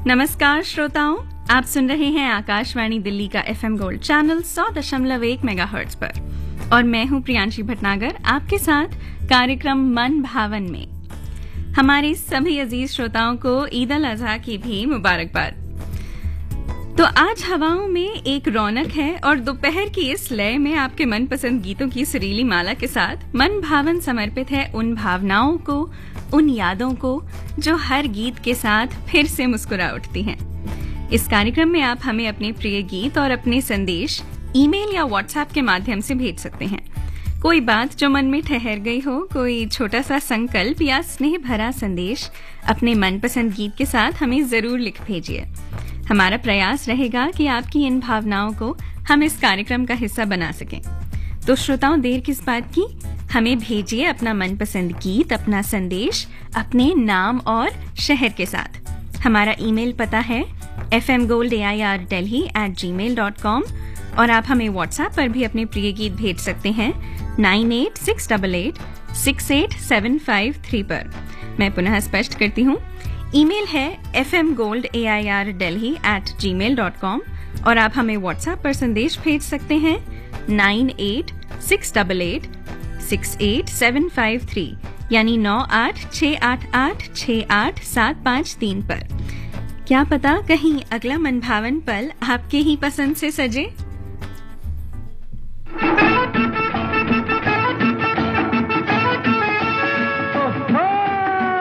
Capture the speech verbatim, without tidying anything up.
नमस्कार श्रोताओं, आप सुन रहे हैं आकाशवाणी दिल्ली का एफएम गोल्ड चैनल सौ दशमलव एक मेगाहर्ट्ज पर और मैं हूं प्रियांशी भटनागर आपके साथ कार्यक्रम मन भावन में। हमारे सभी अजीज श्रोताओं को ईद अल अजहा की भी मुबारकबाद। तो आज हवाओं में एक रौनक है और दोपहर की इस लय में आपके मनपसंद गीतों की सुरीली माला के साथ मन भावन समर्पित है उन भावनाओं को, उन यादों को जो हर गीत के साथ फिर से मुस्कुरा उठती हैं। इस कार्यक्रम में आप हमें अपने प्रिय गीत और अपने संदेश ईमेल या व्हाट्सएप के माध्यम से भेज सकते हैं। कोई बात जो मन में ठहर गई हो, कोई छोटा सा संकल्प या स्नेह भरा संदेश अपने मनपसंद गीत के साथ हमें जरूर लिख भेजिए। हमारा प्रयास रहेगा कि आपकी इन भावनाओं को हम इस कार्यक्रम का हिस्सा बना सकें। तो श्रोताओं, देर किस बात की, हमें भेजिए अपना मनपसंद गीत, अपना संदेश अपने नाम और शहर के साथ। हमारा ईमेल पता है F M gold A I R Delhi eight ji mail dot com और आप हमें व्हाट्सएप पर भी अपने प्रिय गीत भेज सकते हैं nine eight six eight eight six eight seven five three पर। मैं पुनः स्पष्ट करती हूँ, ईमेल है F M gold A I R Delhi eight ji mail dot com और आप हमें व्हाट्सएप पर संदेश भेज सकते हैं nine eight six eight eight six eight seven five three यानी नौ आठ छः आठ आठ छः आठ सात पाँच तीन पर। क्या पता कहीं अगला मनभावन पल आपके ही पसंद से सजे।